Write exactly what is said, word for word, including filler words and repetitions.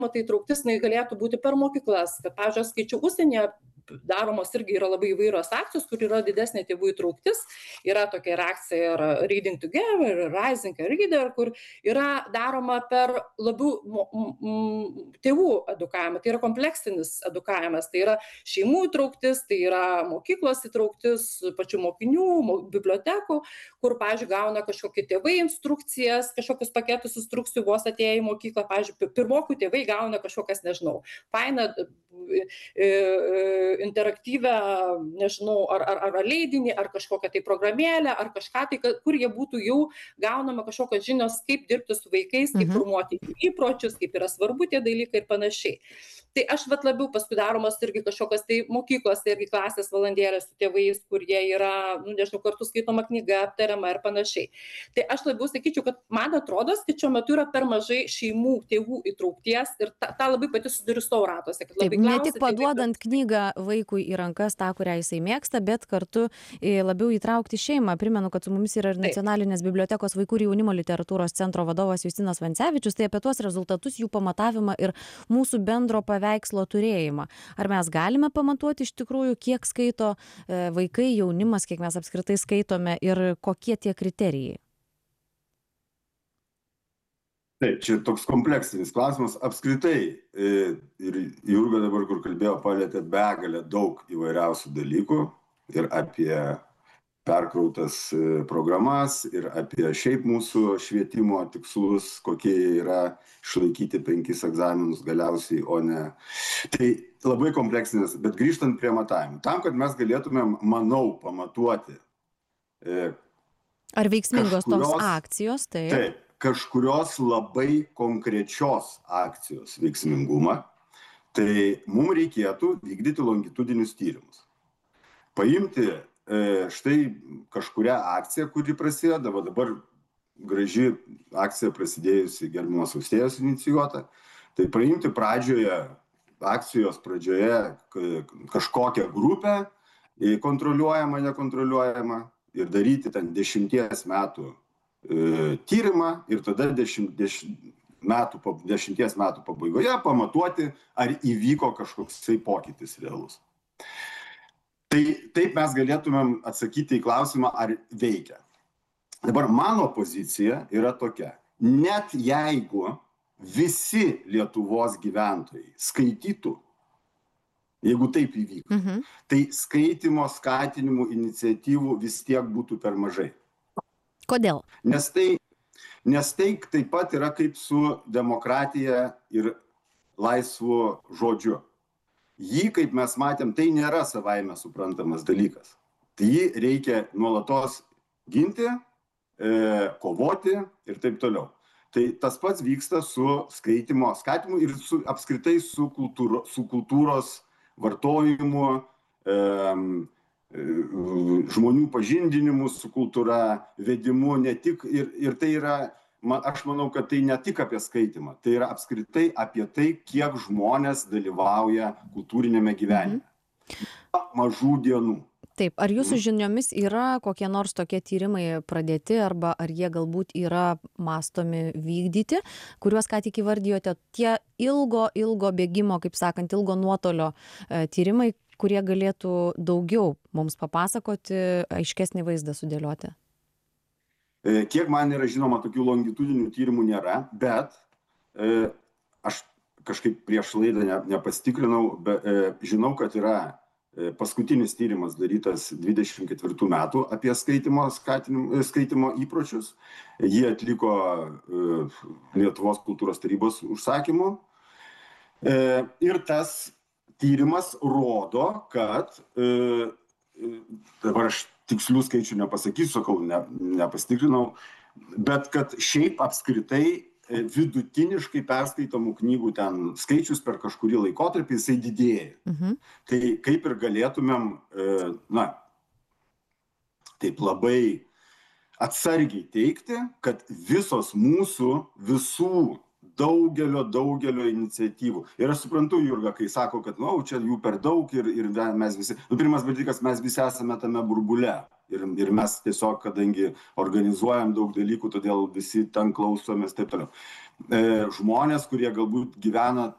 tai įtrauktis jinai galėtų būti per mokyklas, kad, pavyzdžiui, aš skaičiau užsienyje daromos irgi yra labai įvairios akcijos, kur yra didesnė tėvų įtrauktis. Yra tokia ir akcija yra Reading Together, Rising a Reader, kur yra daroma per labiau mo- m- m- tėvų edukavimą. Tai yra kompleksinis edukavimas, tai yra šeimų įtrauktis, tai yra mokyklos įtrauktis, pačių mokinių, mo- bibliotekų, kur, pavyzdžiui, gauna kažkokie tėvai instrukcijas, kažkokius paketus instrukcijų vos atėję į mokyklą. Pavyzdžiui, pi- pirmokų tėvai gauna kažkokias, nežinau, fainą e, e, interaktyvę, nežinau, ar, ar, ar leidinį, ar kažkokią tai programėlę, ar kažką tai, kad- kur jie būtų jau gaunama kažkokios žinios, kaip dirbti su vaikais, kaip Mhm. formuoti jų įpročius, kaip yra svarbu tie dalykai ir panašiai. Tai aš vat labiau paskui daromos irgi kažkokios tai mokyklos, irgi klasės valandėlės su tėvais, kur jie yra, nu, nežinau, kartu skaitoma knyga, aptariama ir panašiai. Tai aš labiau sakyčiau, kad man atrodo, kad šiuo metu yra per mažai šeimų, tėvų įtraukties ir tą, tą labai pati suduriu savo ratuose. Kad Taip, labai ne klausia tik tėvai, paduodant knygą vaikui į rankas tą, kurią jisai mėgsta, bet kartu e, labiau įtraukti šeimą. Primenu, kad su mumis yra ir Taip. Nacionalinės bibliotekos vaikų ir jaunimo literatūros centro vadovas Justinas Vancevičius. Tai apie tuos rezultatus, jų pamatavimą ir mūsų bendro paveikslo turėjimą. Ar mes galime pamatuoti iš tikrųjų, kiek skaito e, vaikai, jaunimas, kiek mes apskritai skaitome ir kokie tie kriterijai? Taip, čia toks kompleksinis klausimas. Apskritai, e, ir Jurga dabar, kur kalbėjo, palėtė begalę daug įvairiausių dalykų ir apie perkrautas e, programas, ir apie šiaip mūsų švietimo tikslus, kokie jie yra išlaikyti penkis egzaminus galiausiai, o ne. Tai labai kompleksinis, bet grįžtant prie matavimų. Tam, kad mes galėtumėm, manau, pamatuoti e, Ar veiksmingos tos Kažkurios- akcijos? Taip. Taip, kažkurios labai konkrečios akcijos veiksmingumą, tai mums reikėtų vykdyti longitudinius tyrimus. Paimti e, štai kažkurią akciją, kuri prasideda, va dabar graži akcija prasidėjusi gerbiamos Austėjos inicijuota, tai paimti pradžioje, akcijos pradžioje k- kažkokią grupę, e, kontroliuojamą, nekontroliuojamą, ir daryti ten dešimties metų e, tyrimą ir tada dešimt, dešimt metų, pab- dešimties metų pabaigoje pamatuoti, ar įvyko kažkoksai pokytis realus. Tai taip mes galėtumėm atsakyti į klausimą, ar veikia. Dabar mano pozicija yra tokia. Net jeigu visi Lietuvos gyventojai skaitytų, jeigu taip įvyktų, Mhm. tai skaitimo skatinimų iniciatyvų vis tiek būtų per mažai. Kodėl? Nes tai, nes tai taip pat yra kaip su demokratija ir laisvu žodžiu. Jį, kaip mes matėm, tai nėra savaime suprantamas dalykas. Tai jį reikia nuolatos ginti, e, kovoti ir taip toliau. Tai tas pats vyksta su skaitimo skatimu ir su, apskritai su, kultūro, su kultūros vartojimu, e, žmonių pažindinimu su kultūra, vedimu, ne tik, ir, ir tai yra, man, aš manau, kad tai ne tik apie skaitimą, tai yra apskritai apie tai, kiek žmonės dalyvauja kultūrinėme gyvenime. Nuo mažų dienų. Taip, ar jūsų žiniomis yra kokie nors tokie tyrimai pradėti arba ar jie galbūt yra mastomi vykdyti, kuriuos ką tik įvardijote, tie ilgo, ilgo bėgimo, kaip sakant, ilgo nuotolio e, tyrimai, kurie galėtų daugiau mums papasakoti, aiškesnį vaizdą sudėlioti? E, Kiek man yra žinoma, tokių longitudinių tyrimų nėra, bet e, aš kažkaip prieš laidą ne, nepasitikrinau, bet e, žinau, kad yra e, paskutinis tyrimas darytas dvidešimt ketvirtų metų apie skaitimo, skatinimo, e, skaitimo įpročius. Jie atliko e, Lietuvos kultūros tarybos užsakymu. E, ir tas tyrimas rodo, kad e, e, dabar aš tikslių skaičių nepasakysiu, sakau, ne, nepasitikrinau, bet kad šiaip apskritai e, vidutiniškai perskaitomų knygų ten skaičius per kažkurį laikotarpį jisai didėja. Mhm. Tai kaip ir galėtumėm, e, na, taip labai atsargiai teikti, kad visos mūsų, visų daugelio, daugelio iniciatyvų. Ir aš suprantu, Jurga, kai sako, kad, na, nu, čia jų per daug ir, ir mes visi, nu, pirmas dalykas, mes visi esame tame burbule. Ir, ir mes tiesiog, kadangi organizuojam daug dalykų, todėl visi ten klausomės, taip toliau. E, žmonės, kurie galbūt gyvena